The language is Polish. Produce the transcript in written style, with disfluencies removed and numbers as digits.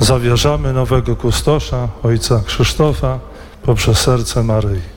zawierzamy nowego kustosza, ojca Krzysztofa, poprzez serce Maryi.